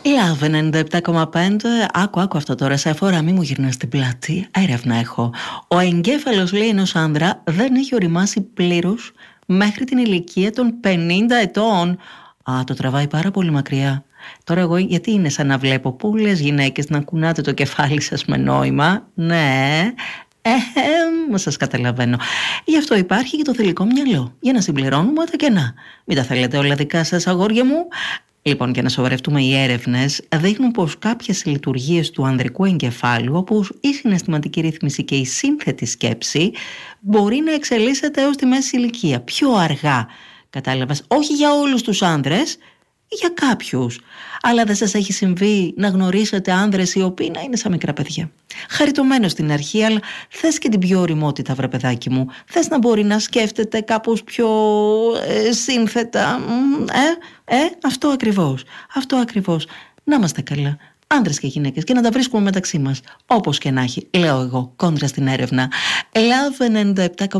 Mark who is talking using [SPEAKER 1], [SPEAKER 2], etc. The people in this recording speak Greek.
[SPEAKER 1] Love 97,5. Άκου αυτό τώρα. Σε αφορά, μη μου γυρνάς την πλάτη. Έρευνα έχω. Ο εγκέφαλος, λέει, ενός άνδρα δεν έχει οριμάσει πλήρως μέχρι την ηλικία των 50 ετών. Το τραβάει πάρα πολύ μακριά. Τώρα εγώ γιατί είναι σαν να βλέπω πολλές γυναίκες να κουνάτε το κεφάλι σας με νόημα. Ναι, σας καταλαβαίνω. Γι' αυτό υπάρχει και το θηλυκό μυαλό, για να συμπληρώνουμε τα κενά. Μην τα θέλετε όλα δικά σας, αγόρια μου. Λοιπόν, για να σοβαρευτούμε, οι έρευνες δείχνουν πως κάποιες λειτουργίες του ανδρικού εγκεφάλου, όπως η συναισθηματική ρύθμιση και η σύνθετη σκέψη, μπορεί να εξελίσσεται έως τη μέση ηλικία, πιο αργά. Κατάλαβες, όχι για όλους τους άνδρες, για κάποιους. Αλλά δεν σας έχει συμβεί να γνωρίσετε άνδρες οι οποίοι να είναι σαν μικρά παιδιά? Χαριτωμένος στην αρχή, αλλά θες και την πιο ωριμότητα, βρε παιδάκι μου. Θες να μπορεί να σκέφτεται κάπως πιο σύνθετα. Αυτό ακριβώς. Αυτό ακριβώς. Να είμαστε καλά, άνδρες και γυναίκες, και να τα βρίσκουμε μεταξύ μας. Όπως και να έχει, λέω εγώ, κόντρα στην έρευνα. Love 97,5.